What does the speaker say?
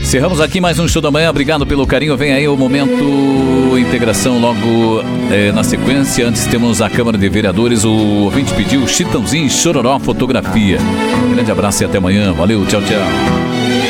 Encerramos aqui mais um Show da Manhã. Obrigado pelo carinho. Vem aí o momento integração logo na sequência. Antes temos a Câmara de Vereadores. O ouvinte pediu Chitãozinho e Chororó fotografia. Grande abraço e até amanhã. Valeu, tchau, tchau.